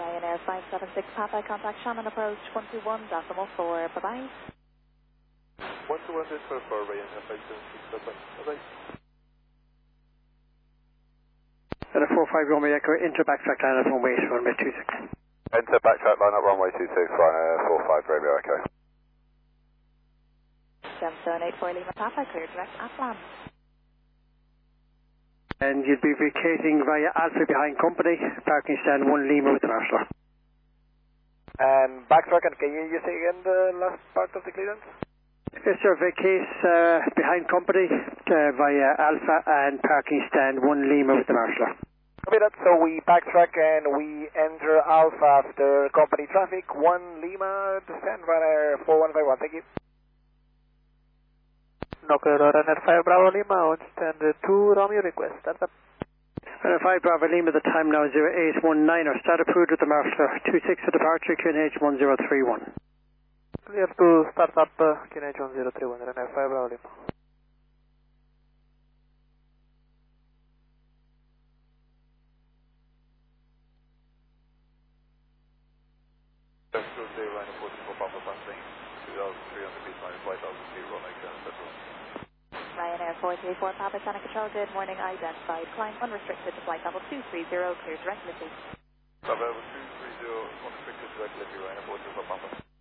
Ryanair 576 Papa, contact Shannon approach 121.4, bye-bye. 121.4, Ryanair 576 Papa, bye-bye. And a 45 Romeo Echo, into backtrack line at runway 26. Enter backtrack line at runway 26, Ryanair 45 Romeo Echo. Gemstone 84 Lima Papa, clear direct at land. And you'd be vacating via Alpha behind company, parking stand 1 Lima with the marshal. And backtrack, and can you say again the last part of the clearance? Yes, sir, vacate behind company via Alpha and parking stand 1 Lima with the marshal. Copy that, so we backtrack and we enter Alpha after company traffic, 1 Lima, descend Ryanair 4151, thank you. Knocker Ryanair 5 Bravo Lima, on stand 2 Romeo request, start up. 5 Bravo Lima, the time now 0819, start approved with the marshal, 26 for departure, QNH 1031. Clear to start up, QNH 1031, Ryanair 5 Bravo Lima. Tuesday, Ryanair 44 Papa, passing 2,300 feet, 95,000 feet, runway 7. Ryanair 434 Papa, Center Control, good morning, identified. Climb unrestricted to flight level 230, clear direct Liffey. Level 230, unrestricted direct Liffey, Ryanair 434 Papa.